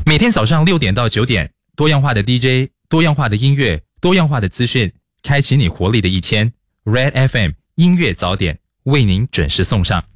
每天早上6点到9点，多样化的 DJ， 多样化的音乐，多样化的资讯，开启你活力的一天。Red FM 音乐早点为您准时送上。